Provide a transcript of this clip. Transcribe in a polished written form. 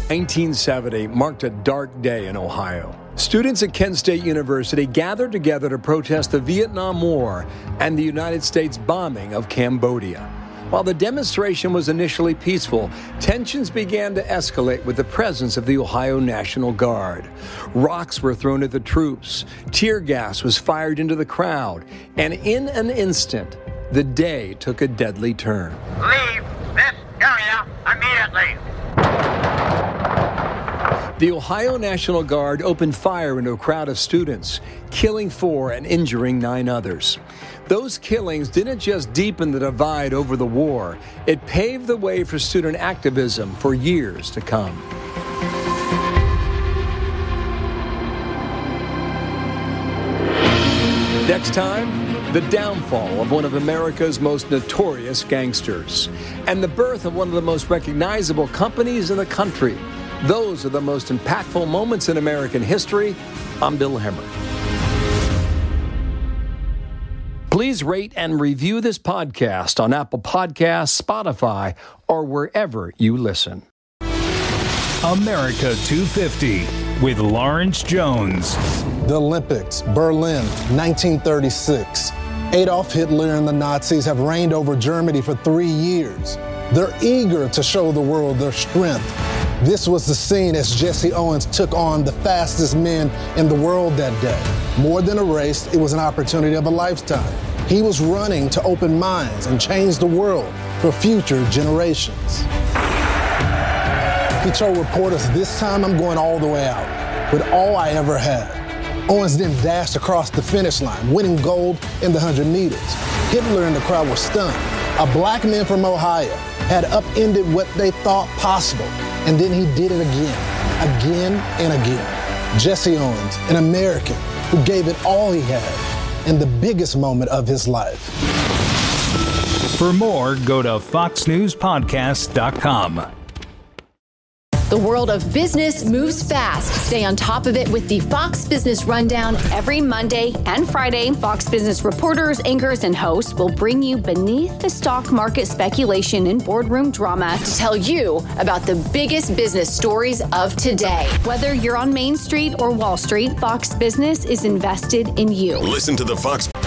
1970 marked a dark day in Ohio. Students at Kent State University gathered together to protest the Vietnam War and the United States bombing of Cambodia. While the demonstration was initially peaceful, tensions began to escalate with the presence of the Ohio National Guard. Rocks were thrown at the troops, tear gas was fired into the crowd, and in an instant, the day took a deadly turn. Leave this area immediately. The Ohio National Guard opened fire into a crowd of students, killing 4 and injuring 9 others. Those killings didn't just deepen the divide over the war, it paved the way for student activism for years to come. Next time, the downfall of one of America's most notorious gangsters and the birth of one of the most recognizable companies in the country. Those are the most impactful moments in American history. I'm Bill Hemmer. Please rate and review this podcast on Apple Podcasts, Spotify, or wherever you listen. America 250 with Lawrence Jones. The Olympics, Berlin, 1936. Adolf Hitler and the Nazis have reigned over Germany for 3 years. They're eager to show the world their strength. This was the scene as Jesse Owens took on the fastest men in the world that day. More than a race, it was an opportunity of a lifetime. He was running to open minds and change the world for future generations. He told reporters, "This time I'm going all the way out with all I ever had." Owens then dashed across the finish line, winning gold in the 100 meters. Hitler and the crowd were stunned. A black man from Ohio had upended what they thought possible, and then he did it again and again. Jesse Owens, an American who gave it all he had in the biggest moment of his life. For more, go to foxnewspodcast.com. The world of business moves fast. Stay on top of it with the Fox Business Rundown every Monday and Friday. Fox Business reporters, anchors, and hosts will bring you beneath the stock market speculation and boardroom drama to tell you about the biggest business stories of today. Whether you're on Main Street or Wall Street, Fox Business is invested in you. Listen to the Fox